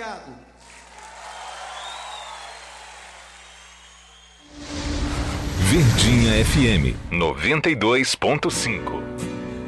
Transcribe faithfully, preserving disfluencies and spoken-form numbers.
obrigado. Verdinha F M noventa e dois ponto cinco.